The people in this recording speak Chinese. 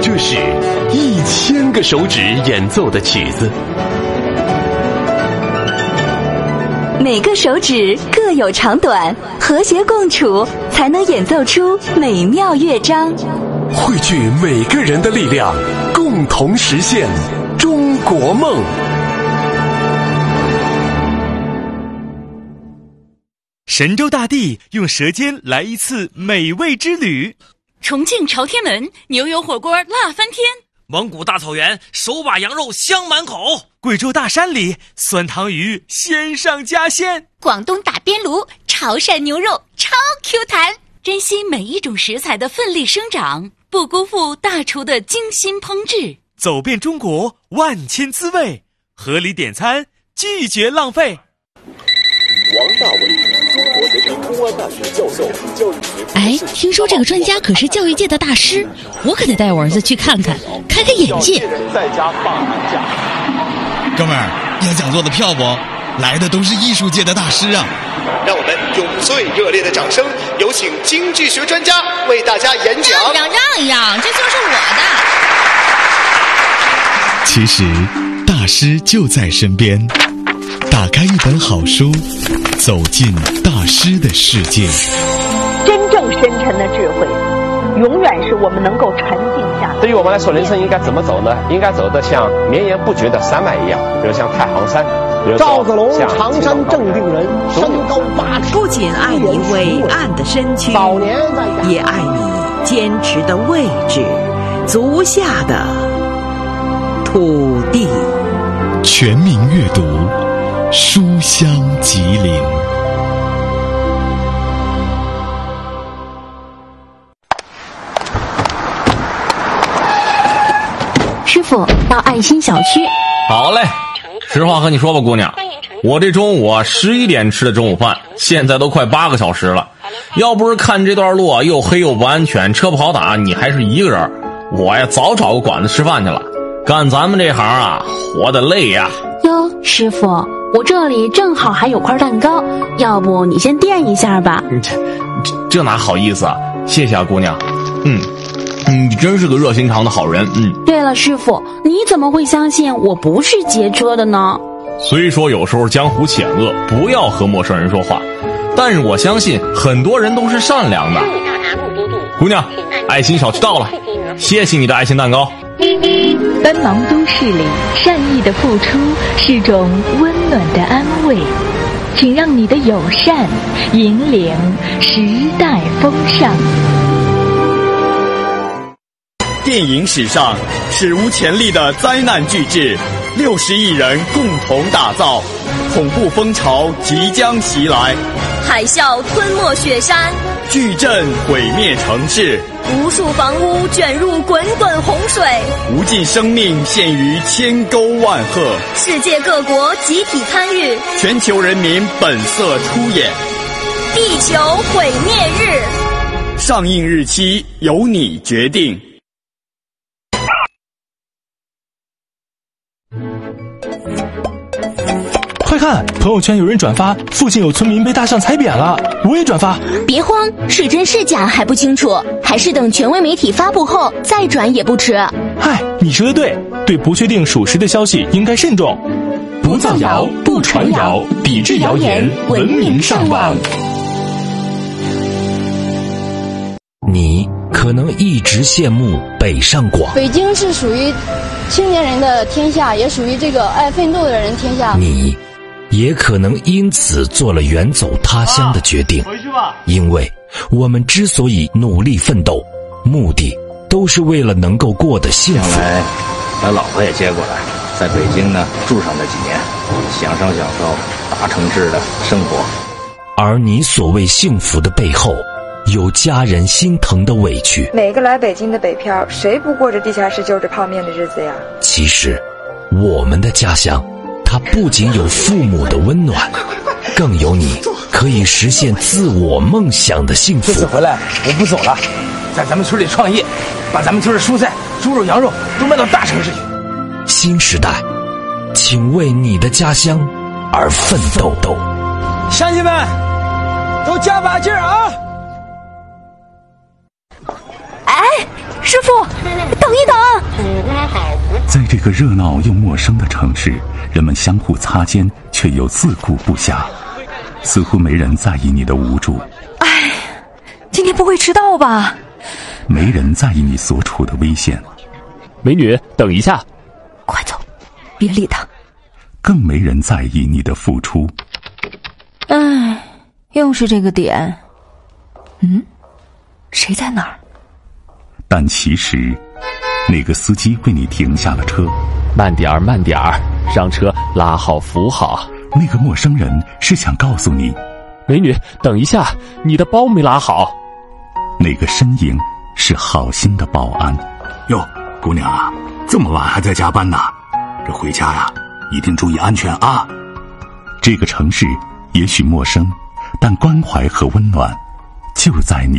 这是1000个手指演奏的曲子， 每个手指各有长短，和谐共处，才能演奏出美妙乐章。 汇聚每个人的力量，共同实现中国梦。 神州大地用舌尖来一次美味之旅。 重庆朝天门牛油火锅辣翻天， 蒙古大草原手把羊肉香满口， 贵州大山里酸汤鱼鲜上加鲜， 广东打边炉潮汕牛肉超 Q 弹。珍惜每一种食材的奋力生长，不辜负大厨的精心烹制。 走遍中国万千滋味，合理点餐，拒绝浪费。 王大为，中国人民公安大学教授，教育学。 哎，听说这个专家可是教育界的大师，我可得带我儿子去看看，开开眼界。 在家放寒假。 哥们儿，要讲座的票不？来的都是艺术界的大师啊！ 让我们用最热烈的掌声，有请经济学专家为大家演讲。 让一让，这就是我的。 其实，大师就在身边。打开一本好书，走进大师的世界。 真正深沉的智慧，永远是我们能够沉静下来。 对于我们来说，人生应该怎么走呢？应该走得像绵延不绝的山脉一样，比如像太行山，比如赵子龙常山正定人，身高8尺， 不仅爱你伟岸的身躯，也爱你坚持的位置，足下的土地。 全民阅读，书香吉林。 师傅，到爱心小区。 好嘞，实话和你说吧，姑娘，我这中午11点吃的中午饭，现在都快8个小时了。要不是看这段路又黑又不安全，车不好打，你还是一个人，我呀早找个馆子吃饭去了。干咱们这行啊，活得累呀。 哟，师傅，我这里正好还有块蛋糕，要不你先垫一下吧。 这哪好意思啊，谢谢啊，姑娘。你真是个热心肠的好人。 对了，师傅，你怎么会相信我不是劫车的呢？ 虽说有时候江湖险恶，不要和陌生人说话，但是我相信很多人都是善良的。姑娘，爱心小区到了，谢谢你的爱心蛋糕。 奔忙都市里，善意的付出是种温暖的安慰，请让你的友善引领时代风尚。 电影史上史无前例的灾难巨制，60亿人共同打造，恐怖风潮即将袭来， 海啸吞没雪山， 巨震毁灭城市， 无数房屋卷入滚滚洪水， 无尽生命陷于千沟万壑， 世界各国集体参与， 全球人民本色出演。 地球毁灭日， 上映日期由你决定。 快看，朋友圈有人转发附近有村民被大象踩扁了，我也转发。 别慌，是真是假还不清楚，还是等权威媒体发布后再转也不迟。 嗨，你说的对，对不确定属实的消息应该慎重， 不造谣，不传谣，抵制谣言，文明上网。 你可能一直羡慕北上广， 北京是属于青年人的天下，也属于这个爱奋斗的人天下。 你也可能因此做了远走他乡的决定，因为我们之所以努力奋斗，目的都是为了能够过得幸福。 将来把老婆也接过来，在北京呢住上那几年，享受大城市的生活。 而你所谓幸福的背后，有家人心疼的委屈。 每个来北京的北漂，谁不过着地下室就着泡面的日子呀？ 其实我们的家乡，它不仅有父母的温暖，更有你可以实现自我梦想的幸福。 这次回来我不走了，在咱们村里创业，把咱们村的蔬菜、猪肉、羊肉都卖到大城市去。 新时代，请为你的家乡而奋斗。 乡亲们，都加把劲儿啊！ 师傅，等一等！ 在这个热闹又陌生的城市，人们相互擦肩，却又自顾不暇，似乎没人在意你的无助。 哎，今天不会迟到吧？ 没人在意你所处的危险。 美女，等一下！ 快走，别理他。 更没人在意你的付出。 哎，又是这个点。谁在哪儿？ 但其实，那个司机为你停下了车。 慢点儿，慢点儿，上车，拉好扶好。 那个陌生人是想告诉你， 美女，等一下，你的包没拉好。 那个身影是好心的保安。 哟，姑娘啊，这么晚还在加班呢？这回家呀，一定注意安全啊！ 这个城市也许陌生，但关怀和温暖就在你